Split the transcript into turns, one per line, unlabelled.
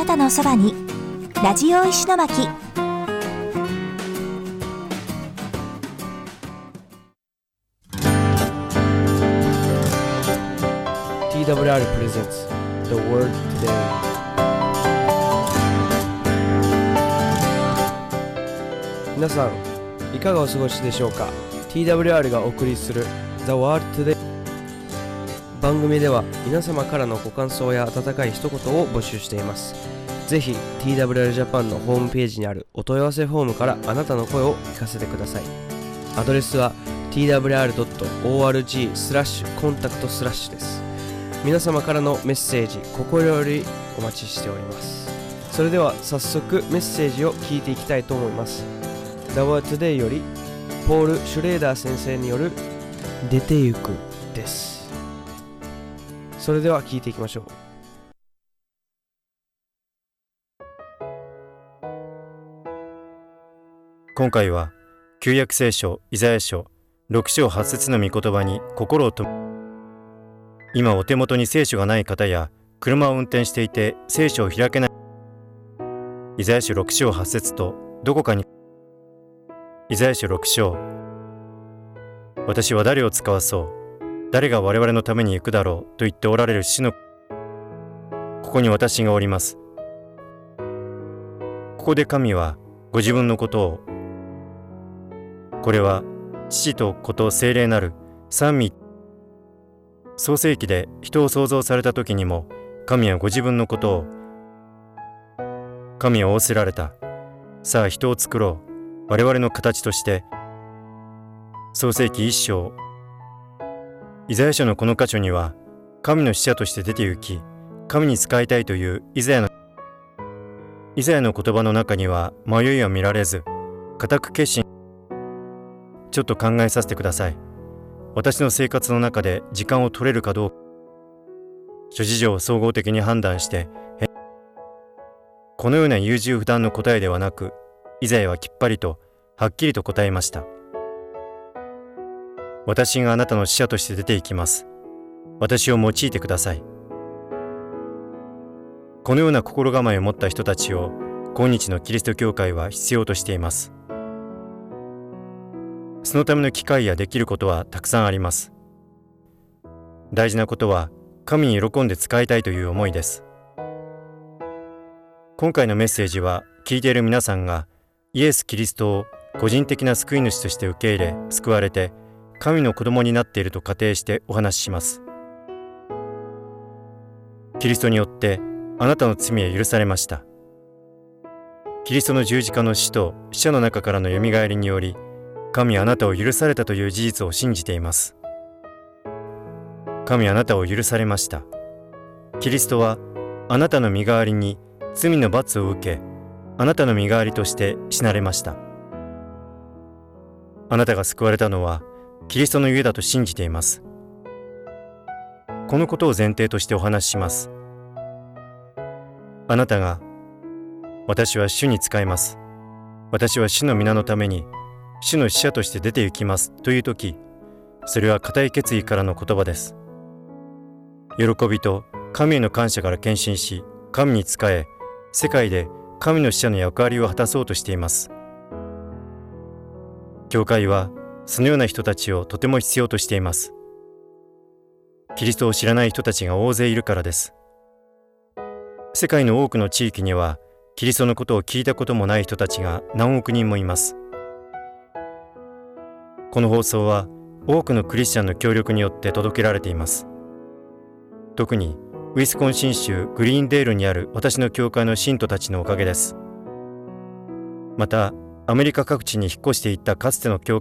たのそばに、ラジオ石巻。
TWR presents The Word Today。 皆さんいかがお過ごしでしょうか。 TWR がお送りする The Word Today。 番組では皆様からのご感想や温かい一言を募集しています。ぜひ TWR ジャパンのホームページにあるお問い合わせフォームからあなたの声を聞かせてください。アドレスは twr.org/contact/ です。皆様からのメッセージ心よりお待ちしております。それでは早速メッセージを聞いていきたいと思います。 The Word Today よりポール・シュレーダー先生による出てゆくです。それでは聞いていきましょう。
今回は旧約聖書イザヤ書6章8節の御言葉に心を留め、今お手元に聖書がない方や車を運転していて聖書を開けない、イザヤ書6章8節とどこかに、イザヤ書6章、私は誰を使わそう、誰が我々のために行くだろうと言っておられる主の、ここに私がおります。ここで神はご自分のことを、これは父と子と聖霊なる三位、創世記で人を創造された時にも神はご自分のことを、神は仰せられた。さあ人を作ろう、我々の形として。創世記1章。イザヤ書のこの箇所には神の使者として出て行き神に仕えたいというイザヤの言葉の中には迷いは見られず固く決心。ちょっと考えさせてください。私の生活の中で時間を取れるかどうか、諸事情を総合的に判断して、このような優柔不断の答えではなく、イザヤはきっぱりとはっきりと答えました。私があなたの使者として出て行きます。私を用いてください。このような心構えを持った人たちを今日のキリスト教会は必要としています。そのための機会やできることはたくさんあります。大事なことは神に喜んで仕えたいという思いです。今回のメッセージは聞いている皆さんがイエス・キリストを個人的な救い主として受け入れ救われて神の子供になっていると仮定してお話しします。キリストによってあなたの罪は許されました。キリストの十字架の死と死者の中からのよみがえりにより神はあなたを許されたという事実を信じています。神はあなたを許されました。キリストはあなたの身代わりに罪の罰を受け、あなたの身代わりとして死なれました。あなたが救われたのはキリストのゆえだと信じています。このことを前提としてお話しします。あなたが私は主に仕えます、私は主の皆のために主の使者として出て行きますというとき、それは固い決意からの言葉です。喜びと神への感謝から献身し、神に仕え、世界で神の使者の役割を果たそうとしています。教会はそのような人たちをとても必要としています。キリストを知らない人たちが大勢いるからです。世界の多くの地域にはキリストのことを聞いたこともない人たちが何億人もいます。この放送は多くのクリスチャンの協力によって届けられています。特にウィスコンシン州グリーンデールにある私の教会の信徒たちのおかげです。またアメリカ各地に引っ越していったかつての教